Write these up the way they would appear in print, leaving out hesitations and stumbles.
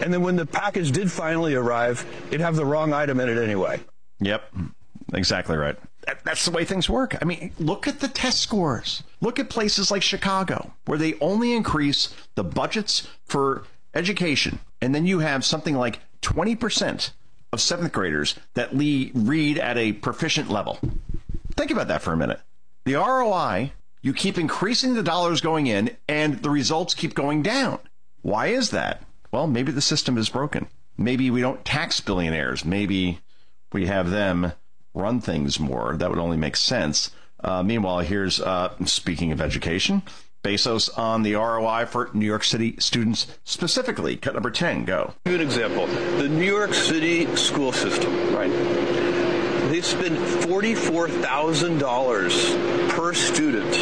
And then when the package did finally arrive, it'd have the wrong item in it anyway. Yep, exactly right. That's the way things work. I mean, look at the test scores. Look at places like Chicago, where they only increase the budgets for education. And then you have something like 20% of seventh graders that read at a proficient level. Think about that for a minute. The ROI, you keep increasing the dollars going in, and the results keep going down. Why is that? Well, maybe the system is broken. Maybe we don't tax billionaires. Maybe we have them run things more. That would only make sense. Meanwhile, here's, speaking of education, Bezos on the ROI for New York City students specifically. Cut number 10, go. Give you an example. The New York City school system, right? They spend $44,000 per student.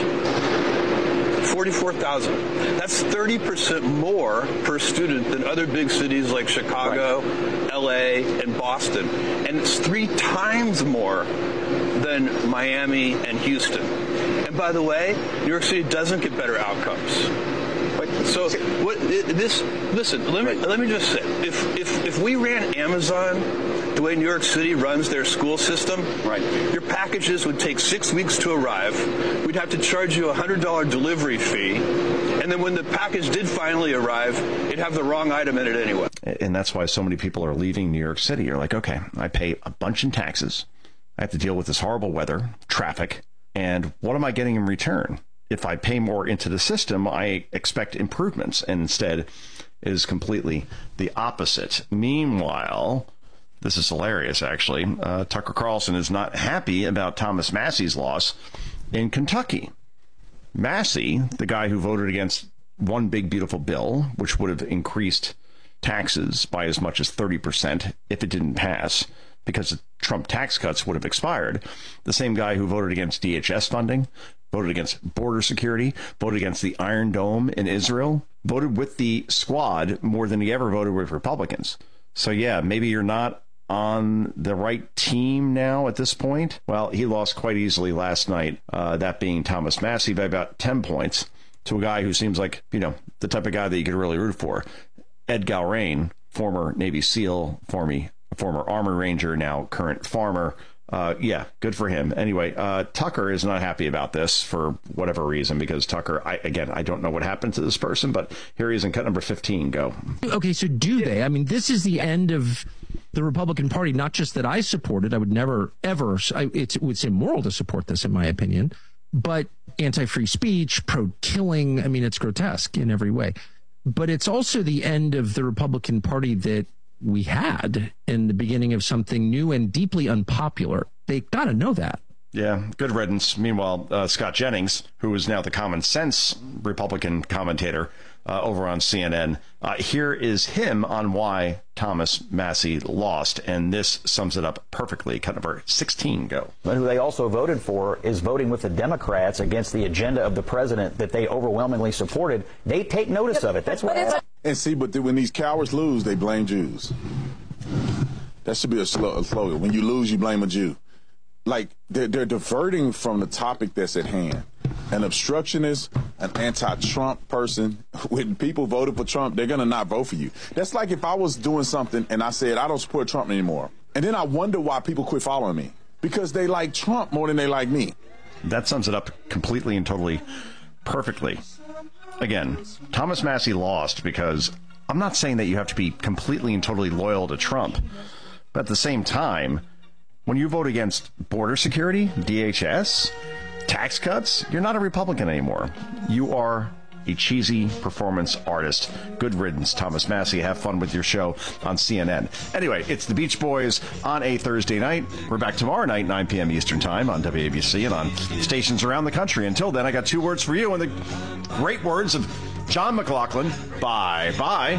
$44,000. That's 30% more per student than other big cities like Chicago, right, LA, and Boston. And it's 3 times more than Miami and Houston. And by the way, New York City doesn't get better outcomes. So listen, let me just say, if we ran Amazon the way New York City runs their school system, right, your packages would take 6 weeks to arrive. We'd have to charge you a $100 delivery fee. And then when the package did finally arrive, it'd have the wrong item in it anyway. And that's why so many people are leaving New York City. You're like, okay, I pay a bunch in taxes. I have to deal with this horrible weather, traffic, and what am I getting in return? If I pay more into the system, I expect improvements, and instead it is completely the opposite. Meanwhile, this is hilarious, actually. Tucker Carlson is not happy about Thomas Massie's loss in Kentucky. Massey, the guy who voted against one big, beautiful bill, which would have increased taxes by as much as 30% if it didn't pass, because the Trump tax cuts would have expired. The same guy who voted against DHS funding, voted against border security, voted against the Iron Dome in Israel, voted with the squad more than he ever voted with Republicans. So yeah, maybe you're not on the right team now at this point. Well, he lost quite easily last night, that being Thomas Massie by about 10 points to a guy who seems like, you know, the type of guy that you could really root for. Ed Galrain, former Navy SEAL, former Army Ranger, now current farmer. Yeah, good for him. Anyway, Tucker is not happy about this for whatever reason, because Tucker, I don't know what happened to this person, but here he is in cut number 15. Go. Okay, so do they? I mean, this is the end of the Republican Party, not just that I support it. I would never, ever, it would seem immoral to support this, in my opinion, but anti-free speech, pro-killing, I mean, it's grotesque in every way. But it's also the end of the Republican Party that we had in the beginning of something new and deeply unpopular. They got to know that. Yeah, good riddance. Meanwhile, Scott Jennings, who is now the Common Sense Republican commentator over on CNN, here is him on why Thomas Massie lost, and this sums it up perfectly. Cut number 16, go. But who they also voted for is voting with the Democrats against the agenda of the president that they overwhelmingly supported. They take notice of it. That's what. And see, but when these cowards lose, they blame Jews. That should be a slogan. When you lose, you blame a Jew. Like, they're diverting from the topic that's at hand. An obstructionist, an anti-Trump person, when people voted for Trump, they're going to not vote for you. That's like if I was doing something and I said, I don't support Trump anymore. And then I wonder why people quit following me. Because they like Trump more than they like me. That sums it up completely and totally perfectly. Again, Thomas Massie lost because I'm not saying that you have to be completely and totally loyal to Trump. But at the same time, when you vote against border security, DHS, tax cuts, you're not a Republican anymore. You are a cheesy performance artist. Good riddance, Thomas Massie. Have fun with your show on CNN. Anyway, it's the Beach Boys on a Thursday night. We're back tomorrow night, 9 p.m. Eastern Time on WABC and on stations around the country. Until then, I got 2 words for you and the great words of John McLaughlin. Bye-bye.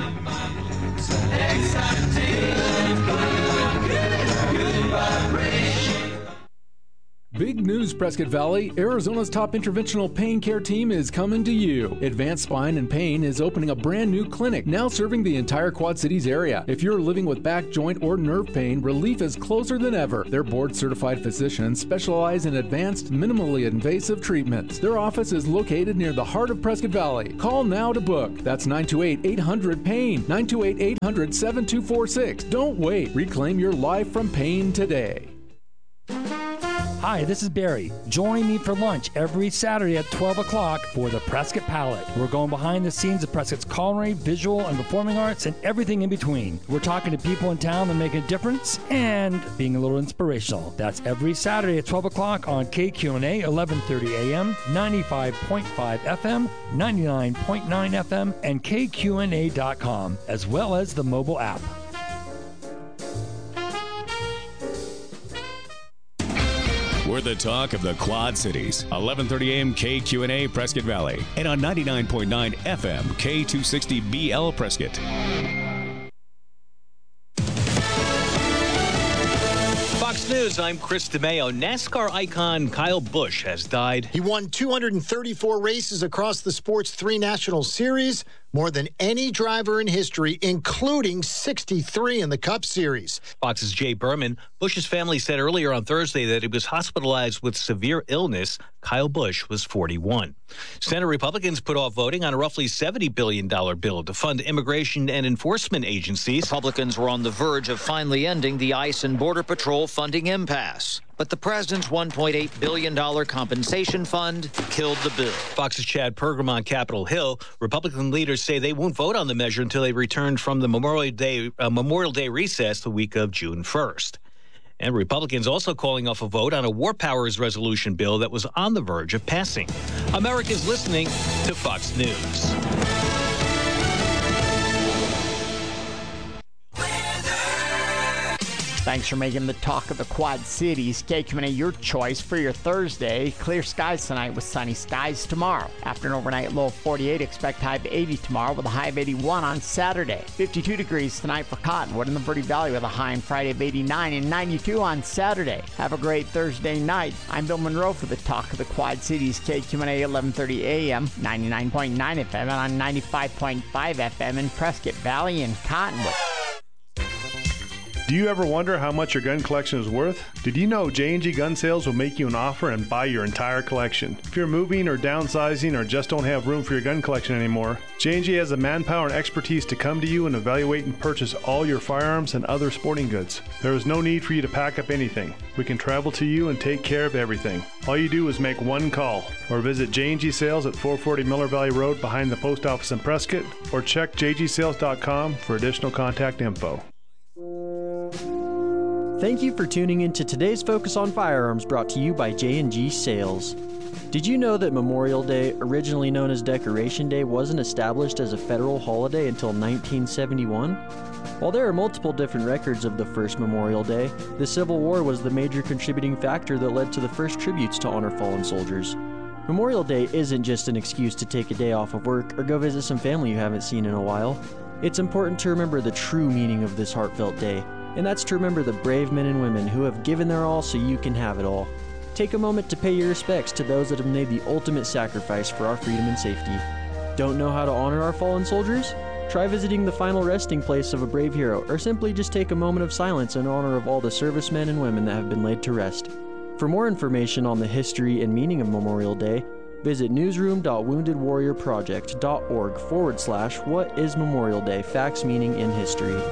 Big news, Prescott Valley. Arizona's top interventional pain care team is coming to you. Advanced Spine and Pain is opening a brand new clinic, now serving the entire Quad Cities area. If you're living with back, joint, or nerve pain, relief is closer than ever. Their board-certified physicians specialize in advanced, minimally invasive treatments. Their office is located near the heart of Prescott Valley. Call now to book. That's 928-800-PAIN, 928-800-7246. Don't wait. Reclaim your life from pain today. Hi, this is Barry. Join me for lunch every Saturday at 12 o'clock for the Prescott Palette. We're going behind the scenes of Prescott's culinary, visual, and performing arts, and everything in between. We're talking to people in town that make a difference and being a little inspirational. That's every Saturday at 12 o'clock on KQNA, 1130 AM, 95.5 FM, 99.9 FM, and KQNA.com, as well as the mobile app. We're the talk of the Quad Cities. 1130 AM KQNA Prescott Valley. And on 99.9 FM K260BL Prescott. Fox News, I'm Chris DeMeo. NASCAR icon Kyle Busch has died. He won 234 races across the sport's 3 national series, more than any driver in history, including 63 in the Cup Series. Fox's Jay Berman. Busch's family said earlier on Thursday that he was hospitalized with severe illness. Kyle Busch was 41. Senate Republicans put off voting on a roughly $70 billion bill to fund immigration and enforcement agencies. Republicans were on the verge of finally ending the ICE and Border Patrol funding impasse. But the president's $1.8 billion compensation fund killed the bill. Fox's Chad Pergram on Capitol Hill. Republican leaders say they won't vote on the measure until they return from the Memorial Day recess the week of June 1st. And Republicans also calling off a vote on a War Powers resolution bill that was on the verge of passing. America's listening to Fox News. Thanks for making the talk of the Quad Cities. KQNA, your choice for your Thursday. Clear skies tonight with sunny skies tomorrow. After an overnight low of 48, expect high of 80 tomorrow with a high of 81 on Saturday. 52 degrees tonight for Cottonwood in the Verde Valley with a high on Friday of 89 and 92 on Saturday. Have a great Thursday night. I'm Bill Monroe for the talk of the Quad Cities. KQNA 1130 AM, 99.9 FM and on 95.5 FM in Prescott Valley and Cottonwood. Do you ever wonder how much your gun collection is worth? Did you know J&G Gun Sales will make you an offer and buy your entire collection? If you're moving or downsizing or just don't have room for your gun collection anymore, J&G has the manpower and expertise to come to you and evaluate and purchase all your firearms and other sporting goods. There is no need for you to pack up anything. We can travel to you and take care of everything. All you do is make one call or visit J&G Sales at 440 Miller Valley Road behind the post office in Prescott or check jgsales.com for additional contact info. Thank you for tuning in to today's Focus on Firearms, brought to you by J&G Sales. Did you know that Memorial Day, originally known as Decoration Day, wasn't established as a federal holiday until 1971? While there are multiple different records of the first Memorial Day, the Civil War was the major contributing factor that led to the first tributes to honor fallen soldiers. Memorial Day isn't just an excuse to take a day off of work or go visit some family you haven't seen in a while. It's important to remember the true meaning of this heartfelt day. And that's to remember the brave men and women who have given their all so you can have it all. Take a moment to pay your respects to those that have made the ultimate sacrifice for our freedom and safety. Don't know how to honor our fallen soldiers? Try visiting the final resting place of a brave hero, or simply just take a moment of silence in honor of all the servicemen and women that have been laid to rest. For more information on the history and meaning of Memorial Day, visit newsroom.woundedwarriorproject.org/What is Memorial Day? Facts, meaning, in history.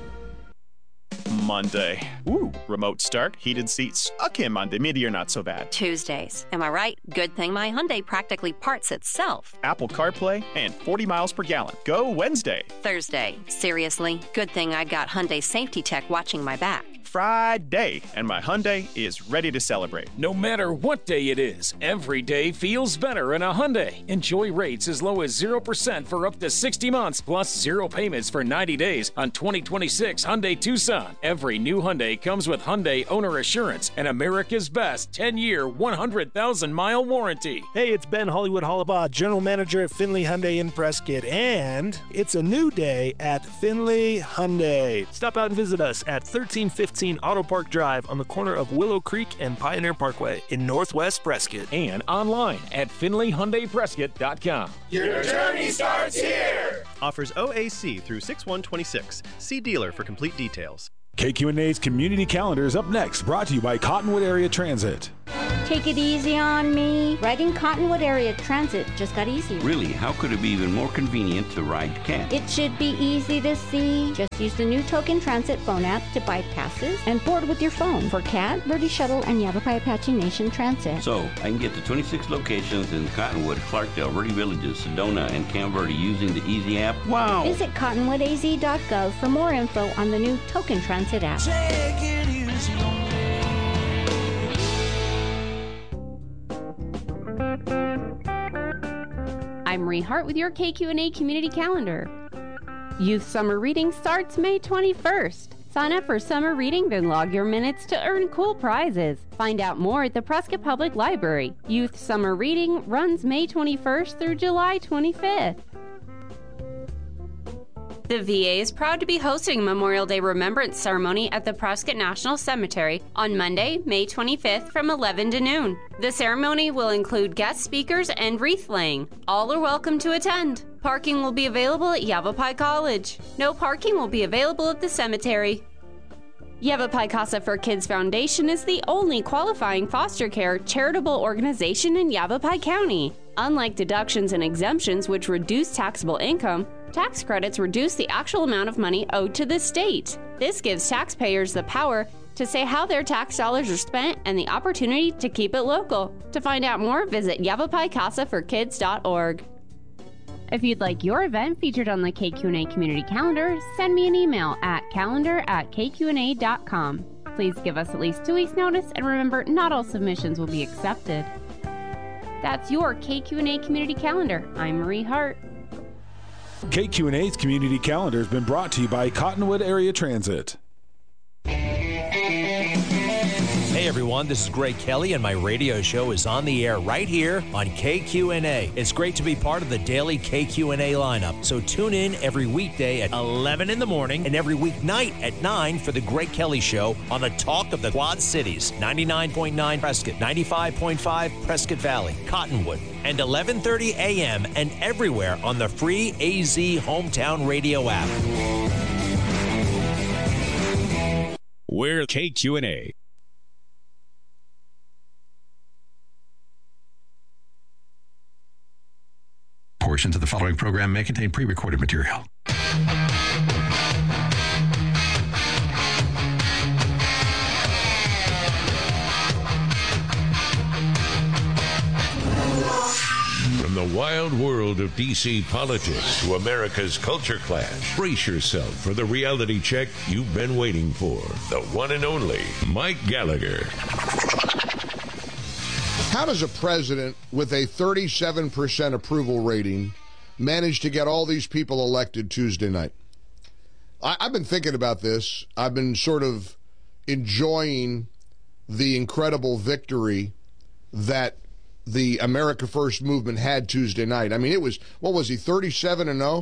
Monday. Ooh, remote start, heated seats. Okay, Monday, maybe you're not so bad. Tuesdays. Am I right? Good thing my Hyundai practically parts itself. Apple CarPlay and 40 miles per gallon. Go Wednesday. Thursday. Seriously? Good thing I've got Hyundai Safety Tech watching my back. Friday, and my Hyundai is ready to celebrate. No matter what day it is, every day feels better in a Hyundai. Enjoy rates as low as 0% for up to 60 months, plus 0 payments for 90 days on 2026 Hyundai Tucson. Every new Hyundai comes with Hyundai Owner Assurance and America's Best 10-year, 100,000-mile warranty. Hey, it's Ben Hollywood Hollabaugh, General Manager at Finley Hyundai in Prescott, and it's a new day at Finley Hyundai. Stop out and visit us at 1315 18 Auto Park Drive on the corner of Willow Creek and Pioneer Parkway in Northwest Prescott. And online at FinleyHyundaiPrescott.com. Your journey starts here. Offers OAC through 6/126. See dealer for complete details. KQNA's Community Calendar is up next, brought to you by Cottonwood Area Transit. Take it easy on me. Riding Cottonwood Area Transit just got easier. Really? How could it be even more convenient to ride CAT? It should be easy to see. Just use the new Token Transit phone app to buy passes and board with your phone for CAT, Verde Shuttle, and Yavapai Apache Nation Transit. So, I can get to 26 locations in Cottonwood, Clarkdale, Verde Villages, Sedona, and Camp Verde using the Easy app? Wow! Visit cottonwoodaz.gov for more info on the new Token Transit app. Take it easy on me. I'm Marie Hart with your KQNA Community Calendar. Youth Summer Reading starts May 21st. Sign up for summer reading, then log your minutes to earn cool prizes. Find out more at the Prescott Public Library. Youth Summer Reading runs May 21st through July 25th. The VA is proud to be hosting a Memorial Day Remembrance Ceremony at the Prescott National Cemetery on Monday, May 25th from 11 to noon. The ceremony will include guest speakers and wreath laying. All are welcome to attend. Parking will be available at Yavapai College. No parking will be available at the cemetery. Yavapai Casa for Kids Foundation is the only qualifying foster care charitable organization in Yavapai County. Unlike deductions and exemptions which reduce taxable income, tax credits reduce the actual amount of money owed to the state. This gives taxpayers the power to say how their tax dollars are spent and the opportunity to keep it local. To find out more, visit YavapaiCasaForKids.org. If you'd like your event featured on the KQNA Community Calendar, send me an email at calendar@kqna.com. Please give us at least 2 weeks' notice, and remember, not all submissions will be accepted. That's your KQNA Community Calendar. I'm Marie Hart. KQNA's Community Calendar has been brought to you by Cottonwood Area Transit. Hey everyone, this is Greg Kelly, and my radio show is on the air right here on KQNA. It's great to be part of the daily KQNA lineup, so tune in every weekday at 11 in the morning and every weeknight at 9 for the Greg Kelly Show on the Talk of the Quad Cities, 99.9 Prescott, 95.5 Prescott Valley, Cottonwood, and 11:30 a.m. and everywhere on the free AZ Hometown Radio app. We're KQNA. Portions of the following program may contain pre-recorded material. From the wild world of D.C. politics to America's culture clash, brace yourself for the reality check you've been waiting for. The one and only Mike Gallagher. How does a president with a 37% approval rating manage to get all these people elected Tuesday night? I've been thinking about this. I've been sort of enjoying the incredible victory that the America First movement had Tuesday night. I mean, it was, what was he, 37-0?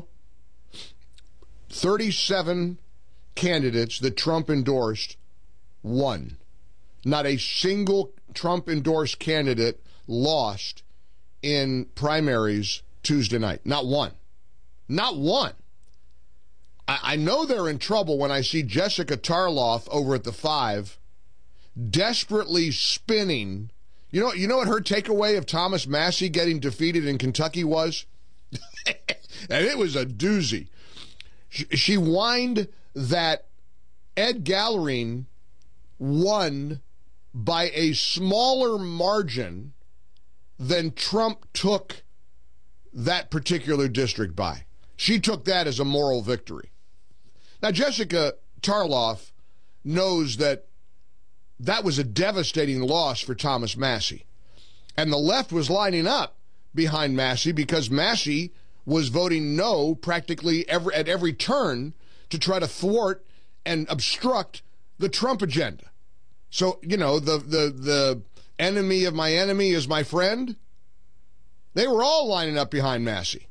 37 candidates that Trump endorsed won. Not a single Trump-endorsed candidate lost in primaries Tuesday night. Not one. Not one. I know they're in trouble when I see Jessica Tarloff over at the 5 desperately spinning. You know what her takeaway of Thomas Massie getting defeated in Kentucky was? And it was a doozy. She whined that Ed Gallerine won by a smaller margin than Trump took that particular district by. She took that as a moral victory. Now, Jessica Tarloff knows that that was a devastating loss for Thomas Massie. And the left was lining up behind Massie because Massie was voting no practically at every turn to try to thwart and obstruct the Trump agenda. So, the enemy of my enemy is my friend. They were all lining up behind Massie.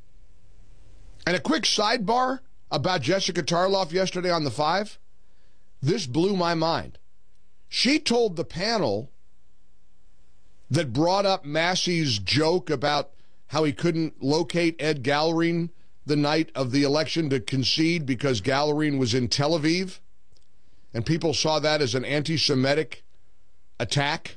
And a quick sidebar about Jessica Tarloff yesterday on the 5. This blew my mind. She told the panel that brought up Massey's joke about how he couldn't locate Ed Gallerine the night of the election to concede because Gallerine was in Tel Aviv, and people saw that as an anti-Semitic attack.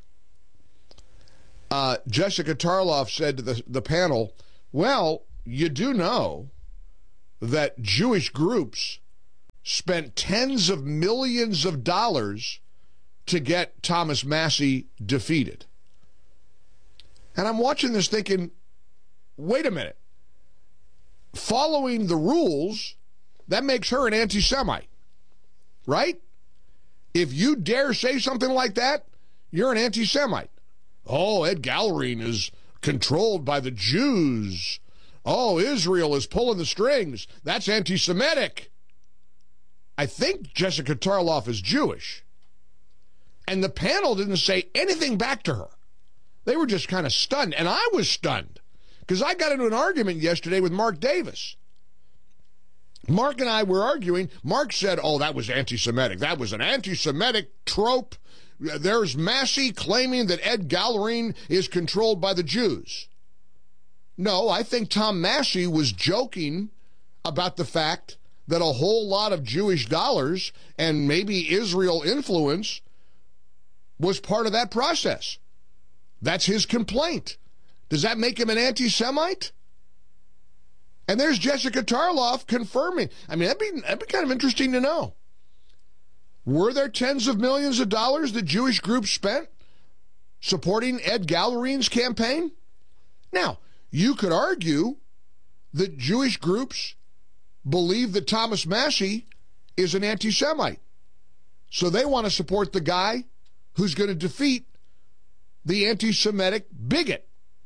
Jessica Tarloff said to the panel, well, you do know that Jewish groups spent tens of millions of dollars to get Thomas Massie defeated. And I'm watching this thinking, wait a minute. Following the rules, that makes her an anti-Semite, right? If you dare say something like that, you're an anti-Semite. Oh, Ed Gallerine is controlled by the Jews. Oh, Israel is pulling the strings. That's anti-Semitic. I think Jessica Tarloff is Jewish. And the panel didn't say anything back to her. They were just kind of stunned. And I was stunned because I got into an argument yesterday with Mark Davis. Mark and I were arguing. Mark said, oh, that was anti-Semitic. That was an anti-Semitic trope. There's Massey claiming that Ed Gallerine is controlled by the Jews. No, I think Tom Massey was joking about the fact that a whole lot of Jewish dollars and maybe Israel influence was part of that process. That's his complaint. Does that make him an anti-Semite? And there's Jessica Tarloff confirming. I mean, that'd be kind of interesting to know. Were there tens of millions of dollars that Jewish groups spent supporting Ed Gallerine's campaign? Now, you could argue that Jewish groups believe that Thomas Massie is an anti-Semite. So they want to support the guy who's going to defeat the anti-Semitic bigot.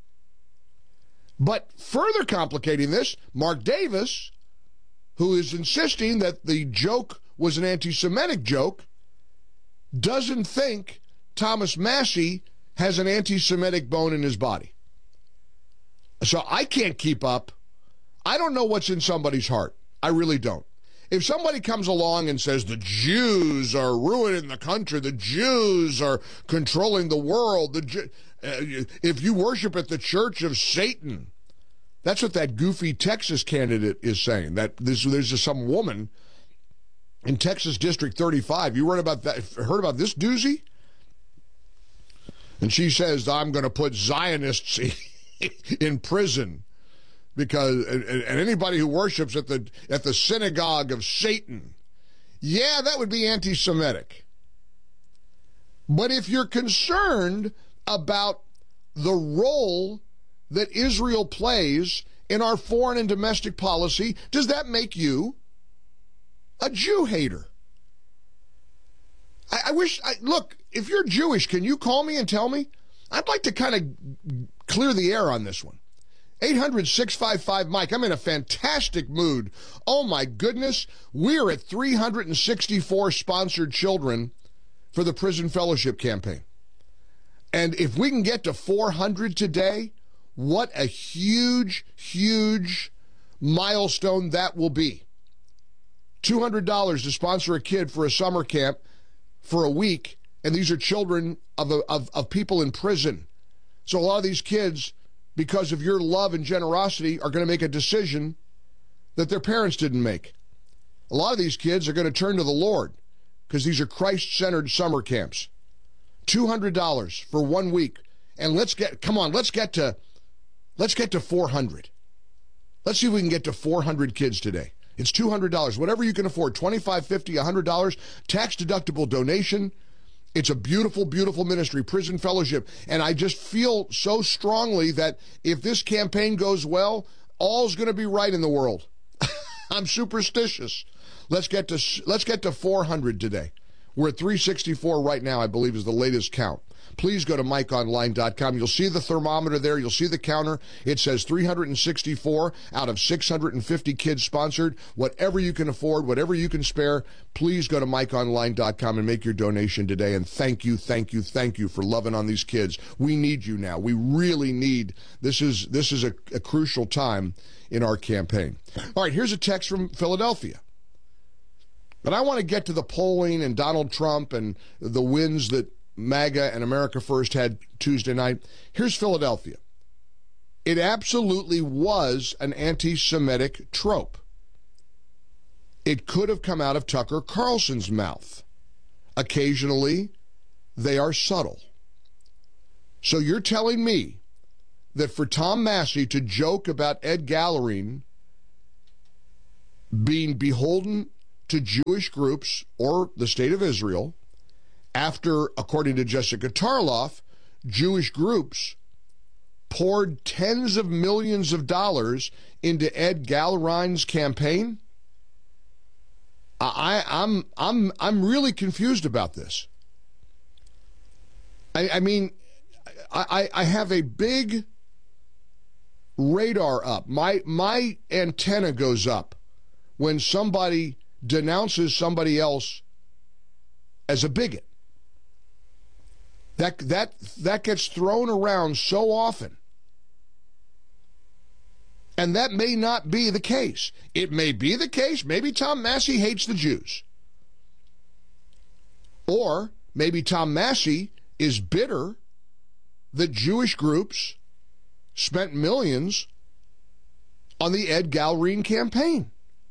But further complicating this, Mark Davis, who is insisting that the joke was an anti-Semitic joke, doesn't think Thomas Massie has an anti-Semitic bone in his body. So I can't keep up. I don't know what's in somebody's heart. I really don't. If somebody comes along and says the Jews are ruining the country, the Jews are controlling the world, if you worship at the church of Satan, that's what that goofy Texas candidate is saying. That there's some woman in Texas District 35. You heard about this doozy? And she says, I'm going to put Zionists in prison because and anybody who worships at the synagogue of Satan. Yeah, that would be anti-Semitic. But if you're concerned about the role that Israel plays in our foreign and domestic policy, does that make you a Jew hater? Look, if you're Jewish, can you call me and tell me? I'd like to kind of clear the air on this one. 800-655-Mike. I'm in a fantastic mood. Oh, my goodness. We're at 364 sponsored children for the Prison Fellowship Campaign. And if we can get to 400 today, what a huge, huge milestone that will be. $200 to sponsor a kid for a summer camp for a week, and these are children of people in prison. So a lot of these kids, because of your love and generosity, are going to make a decision that their parents didn't make. A lot of these kids are going to turn to the Lord because these are Christ-centered summer camps. $200 for 1 week. And let's get to 400. Let's see if we can get to 400 kids today. It's $200. Whatever you can afford, $25, $50, $100, tax-deductible donation. It's a beautiful, beautiful ministry, Prison Fellowship. And I just feel so strongly that if this campaign goes well, all's going to be right in the world. I'm superstitious. Let's get to 400 today. We're at 364 right now, I believe, is the latest count. Please go to MikeOnline.com. You'll see the thermometer there. You'll see the counter. It says 364 out of 650 kids sponsored. Whatever you can afford, whatever you can spare, please go to MikeOnline.com and make your donation today. And thank you for loving on these kids. We need you now. We really need. This is a crucial time in our campaign. All right, here's a text from Philadelphia. But I want to get to the polling and Donald Trump and the wins that MAGA and America First had Tuesday night. Here's Philadelphia. It absolutely was an anti-Semitic trope. It could have come out of Tucker Carlson's mouth. Occasionally, they are subtle. So you're telling me that for Tom Massey to joke about Ed Gallerine being beholden to Jewish groups or the state of Israel, after, according to Jessica Tarloff, Jewish groups poured tens of millions of dollars into Ed Gallerine's campaign? I'm really confused about this. I mean, I have a big radar up. My antenna goes up when somebody denounces somebody else as a bigot. That gets thrown around so often. And that may not be the case. It may be the case. Maybe Tom Massey hates the Jews. Or maybe Tom Massey is bitter that Jewish groups spent millions on the Ed Gallerine campaign.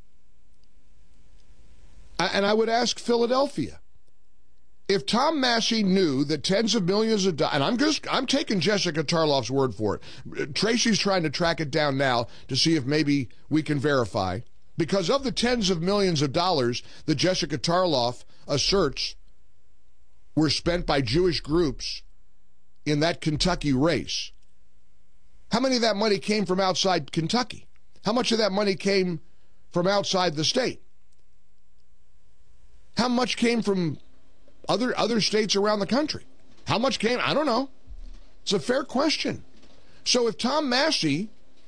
And I would ask Philadelphia, if Tom Massey knew that tens of millions of dollars, and I'm taking Jessica Tarloff's word for it. Tracy's trying to track it down now to see if maybe we can verify. Because of the tens of millions of dollars that Jessica Tarloff asserts were spent by Jewish groups in that Kentucky race, how many of that money came from outside Kentucky? How much of that money came from outside the state? How much came from other states around the country? How much came? I don't know. It's a fair question. So if Tom Massey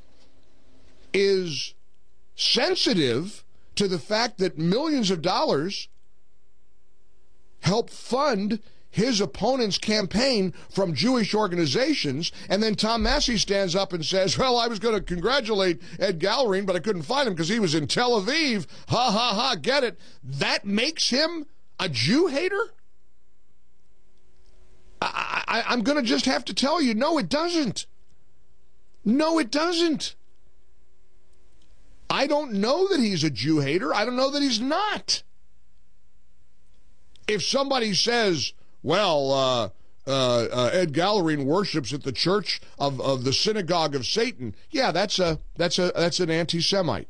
is sensitive to the fact that millions of dollars help fund his opponent's campaign from Jewish organizations, and then Tom Massey stands up and says, well, I was going to congratulate Ed Gallerine, but I couldn't find him because he was in Tel Aviv. Ha, ha, ha, get it? That makes him a Jew hater? I'm going to just have to tell you, no, it doesn't. No, it doesn't. I don't know that he's a Jew hater. I don't know that he's not. If somebody says, well, Ed Gallerine worships at the church of the synagogue of Satan, yeah, that's an anti-Semite.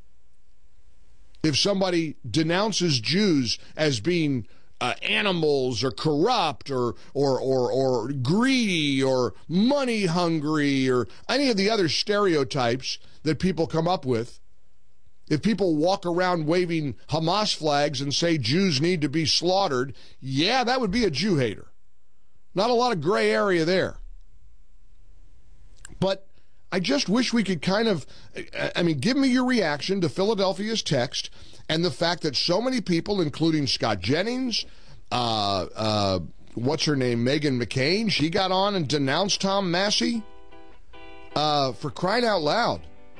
If somebody denounces Jews as being animals or corrupt or greedy or money hungry or any of the other stereotypes that people come up with, if people walk around waving Hamas flags and say Jews need to be slaughtered, yeah, that would be a Jew hater. Not a lot of gray area there. But I just wish we could give me your reaction to Philadelphia's text and the fact that so many people, including Scott Jennings, what's her name, Meghan McCain, she got on and denounced Tom Massey. For crying out loud.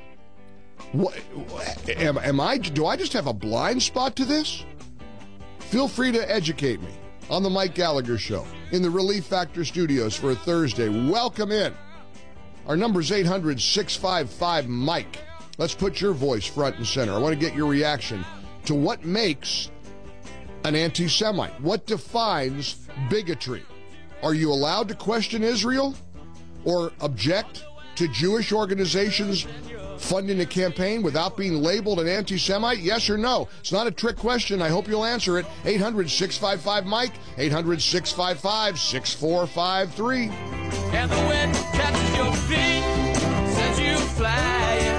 Do I just have a blind spot to this? Feel free to educate me on the Mike Gallagher Show in the Relief Factor Studios for a Thursday. Welcome in. Our number is 800-655-MIKE. Let's put your voice front and center. I want to get your reaction to what makes an anti-Semite. What defines bigotry? Are you allowed to question Israel or object to Jewish organizations funding a campaign without being labeled an anti-Semite? Yes or no? It's not a trick question. I hope you'll answer it. 800-655-MIKE, 800-655-6453. And the wind catches your feet, sends you flying,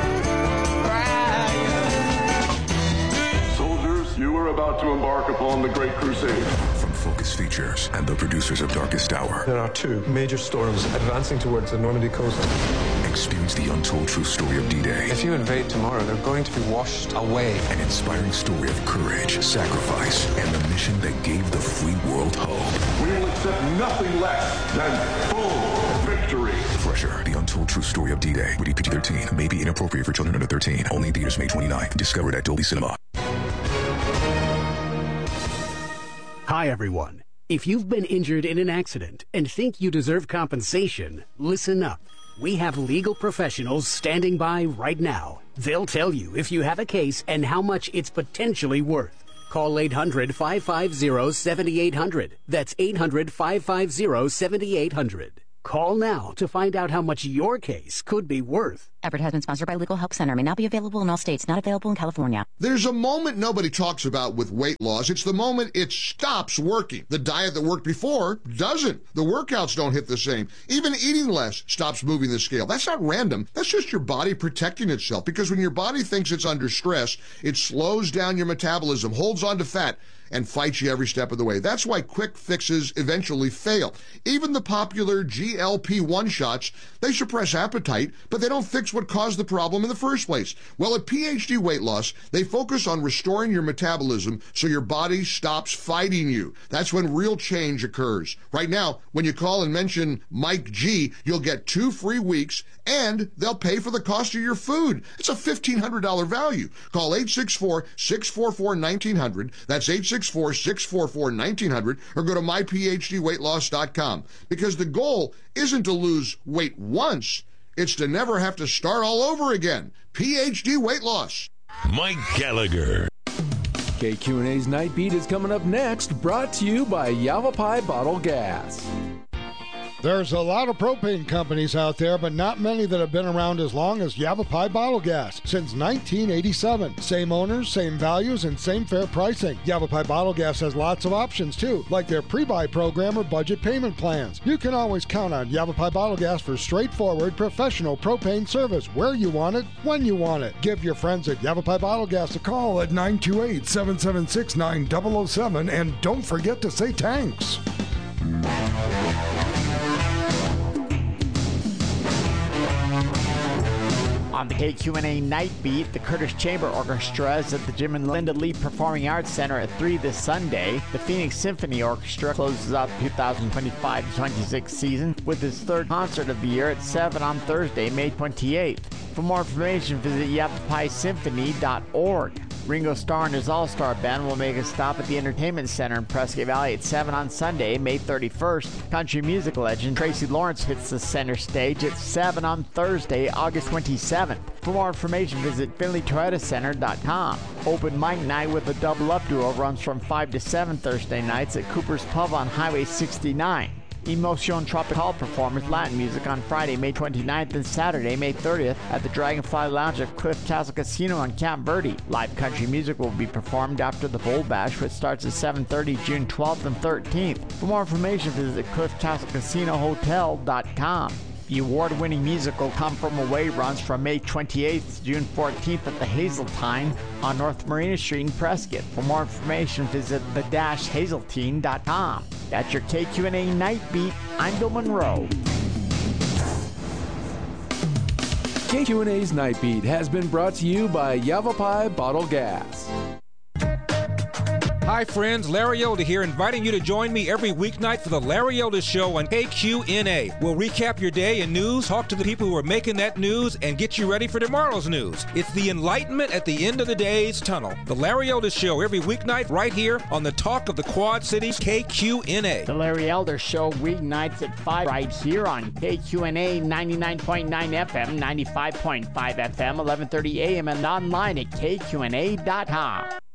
crying. Soldiers, you are about to embark upon the Great Crusade. From Focus Features and the producers of Darkest Hour. There are two major storms advancing towards the Normandy coast. Experience the untold true story of D-Day. If you invade tomorrow, they're going to be washed away. An inspiring story of courage, sacrifice, and the mission that gave the free world hope. We will accept nothing less than full victory. Fresher, the untold true story of D-Day. Rated PG-13. May be inappropriate for children under 13. Only in theaters May 29th. Discovered at Dolby Cinema. Hi, everyone. If you've been injured in an accident and think you deserve compensation, listen up. We have legal professionals standing by right now. They'll tell you if you have a case and how much it's potentially worth. Call 800-550-7800. That's 800-550-7800. Call now to find out how much your case could be worth. Advertisement sponsored by Legal Help Center. May not be available in all states. Not available in California. There's a moment nobody talks about with weight loss. It's the moment it stops working. The diet that worked before doesn't. The workouts don't hit the same. Even eating less stops moving the scale. That's not random. That's just your body protecting itself. Because when your body thinks it's under stress, it slows down your metabolism, holds on to fat, and fights you every step of the way. That's why quick fixes eventually fail. Even the popular GLP-1 shots, they suppress appetite, but they don't fix what caused the problem in the first place. Well, at PhD Weight Loss, they focus on restoring your metabolism so your body stops fighting you. That's when real change occurs. Right now, when you call and mention Mike G, you'll get 2 free weeks, and they'll pay for the cost of your food. It's a $1,500 value. Call 864-644-1900. That's 864-644-1900, or go to myphdweightloss.com. Because the goal isn't to lose weight once, it's to never have to start all over again. PhD Weight Loss. Mike Gallagher. KQNA's Night Beat is coming up next, brought to you by Yavapai Bottle Gas. There's a lot of propane companies out there, but not many that have been around as long as Yavapai Bottle Gas since 1987. Same owners, same values, and same fair pricing. Yavapai Bottle Gas has lots of options too, like their pre-buy program or budget payment plans. You can always count on Yavapai Bottle Gas for straightforward, professional propane service where you want it, when you want it. Give your friends at Yavapai Bottle Gas a call at 928-776-9007, and don't forget to say thanks. On the KQNA Night Beat, the Curtis Chamber Orchestra is at the Jim and Linda Lee Performing Arts Center at 3 this Sunday. The Phoenix Symphony Orchestra closes out the 2025-26 season with its third concert of the year at 7 on Thursday, May 28th. For more information, visit yavapaisymphony.org. Ringo Starr and his All-Star Band will make a stop at the Entertainment Center in Prescott Valley at 7 on Sunday, May 31st. Country music legend Tracy Lawrence hits the center stage at 7 on Thursday, August 27th. For more information, visit FinleyToyotaCenter.com. Open mic night with a double-up duo runs from 5 to 7 Thursday nights at Cooper's Pub on Highway 69. Emotion Tropical performers Latin music on Friday, May 29th and Saturday, May 30th at the Dragonfly Lounge at Cliff Castle Casino on Camp Verde. Live country music will be performed after the Bowl Bash, which starts at 7:30 June 12th and 13th. For more information, visit CliffCastleCasinoHotel.com. The award-winning musical Come From Away runs from May 28th to June 14th at the Hazeltine on North Marina Street in Prescott. For more information, visit the-hazeltine.com. That's your KQNA Night Beat. I'm Bill Monroe. KQNA's Night Beat has been brought to you by Yavapai Bottle Gas. Hi friends, Larry Elder here, inviting you to join me every weeknight for the Larry Elder Show on KQNA. We'll recap your day in news, talk to the people who are making that news, and get you ready for tomorrow's news. It's the enlightenment at the end of the day's tunnel. The Larry Elder Show every weeknight right here on the Talk of the Quad Cities, KQNA. The Larry Elder Show weeknights at 5 right here on KQNA 99.9 FM, 95.5 FM, 1130 AM, and online at KQNA.com.